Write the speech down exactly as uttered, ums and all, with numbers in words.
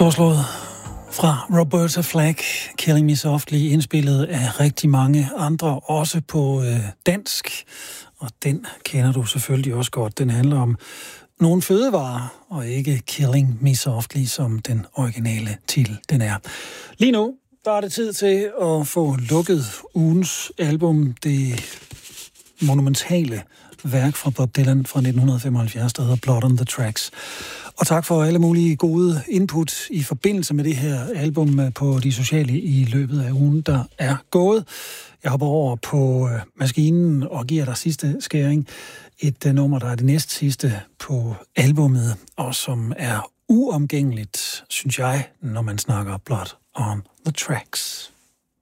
Storslået fra Roberta Flack, Killing Me Softly, indspillet af rigtig mange andre, også på øh, dansk. Og den kender du selvfølgelig også godt. Den handler om nogle fødevarer, og ikke Killing Me Softly, som den originale titel den er. Lige nu, der er det tid til at få lukket ugens album, det monumentale værk fra Bob Dylan fra nitten femoghalvfjerds, der hedder Blood on the Tracks. Og tak for alle mulige gode input i forbindelse med det her album på de sociale i løbet af ugen, der er gået. Jeg hopper over på maskinen og giver dig sidste skæring. Et nummer, der er det næst sidste på albummet, og som er uomgængeligt, synes jeg, når man snakker Blood on the Tracks.